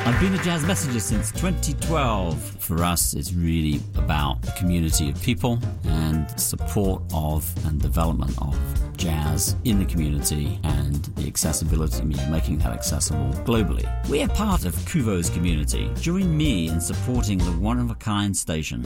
I've been a jazz messenger since 2012. For us, it's really about a community of people and support of and development of jazz in the community and the accessibility, making that accessible globally. We are part of Kuvo's community. Join me in supporting the one-of-a-kind station.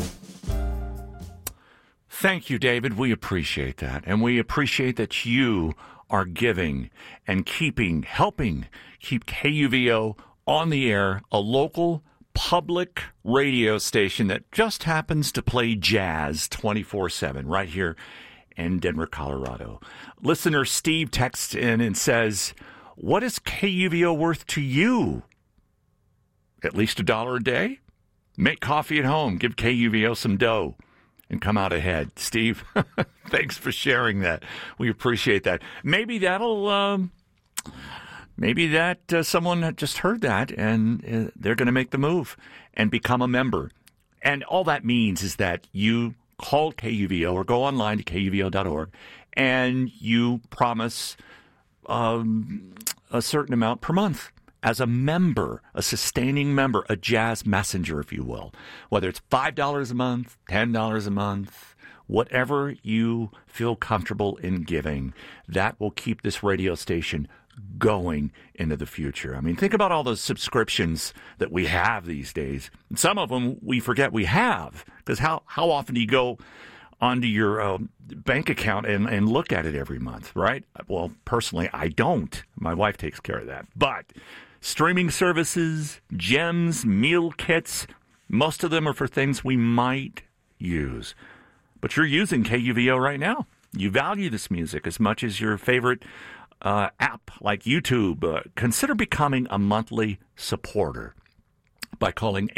Thank you, David. We appreciate that. And we appreciate that you are giving and helping keep KUVO on the air, a local public radio station that just happens to play jazz 24/7 right here in Denver, Colorado. Listener Steve texts in and says, what is KUVO worth to you? At least $1 a day? Make coffee at home. Give KUVO some dough and come out ahead. Steve, thanks for sharing that. We appreciate that. Maybe that'll... Maybe that someone just heard that and they're going to make the move and become a member. And all that means is that you call KUVO or go online to kuvo.org and you promise a certain amount per month as a member, a sustaining member, a jazz messenger, if you will. Whether it's $5 a month, $10 a month, whatever you feel comfortable in giving, that will keep this radio station going into the future. I mean, think about all those subscriptions that we have these days. And some of them we forget we have, because how often do you go onto your bank account and look at it every month, right? Well, personally, I don't. My wife takes care of that. But streaming services, gems, meal kits, most of them are for things we might use. But you're using KUVO right now. You value this music as much as your favorite app like YouTube. Consider becoming a monthly supporter by calling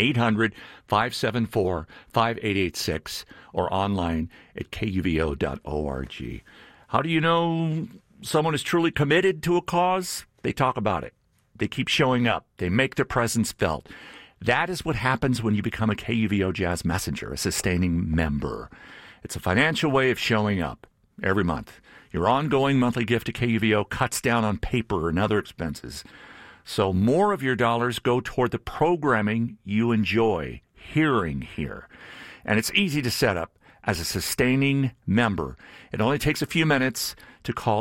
800-574-5886 or online at kuvo.org. How do you know someone is truly committed to a cause? They talk about it. They keep showing up. They make their presence felt. That is what happens when you become a KUVO Jazz Messenger, a sustaining member. It's a financial way of showing up every month. Your ongoing monthly gift to KUVO cuts down on paper and other expenses. So more of your dollars go toward the programming you enjoy hearing here. And it's easy to set up as a sustaining member. It only takes a few minutes to call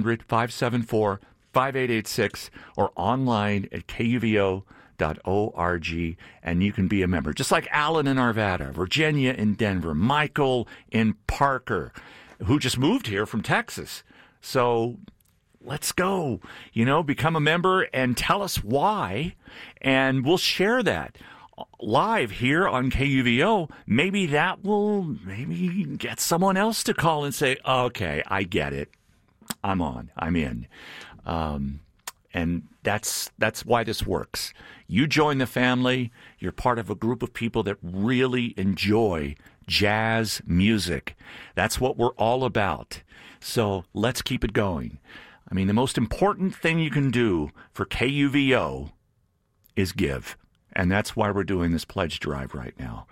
800-574-5886 or online at kuvo.org, and you can be a member. Just like Alan in Arvada, Virginia in Denver, Michael in Parker, who just moved here from Texas. So let's go, become a member and tell us why, and we'll share that live here on KUVO. Maybe that will get someone else to call and say, okay, I get it. I'm in. And that's why this works. You join the family. You're part of a group of people that really enjoy jazz music. That's what we're all about. So let's keep it going. I mean, the most important thing you can do for KUVO is give. And that's why we're doing this pledge drive right now.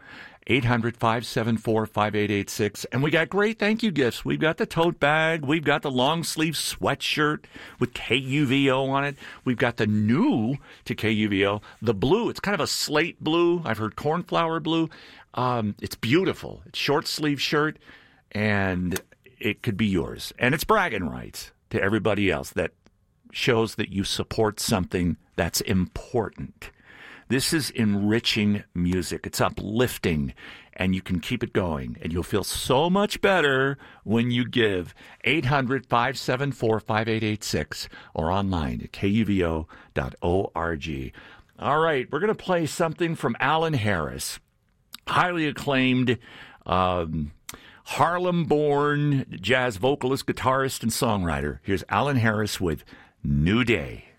800-574-5886. And we got great thank you gifts. We've got the tote bag. We've got the long sleeve sweatshirt with KUVO on it. We've got the new to KUVO, the blue. It's kind of a slate blue. I've heard cornflower blue. It's beautiful. It's short sleeve shirt, and it could be yours. And it's bragging rights to everybody else that shows that you support something that's important. This is enriching music. It's uplifting, and you can keep it going. And you'll feel so much better when you give. 800-574-5886 or online at kuvo.org. All right, we're going to play something from Alan Harris, highly acclaimed Harlem-born jazz vocalist, guitarist, and songwriter. Here's Alan Harris with New Day.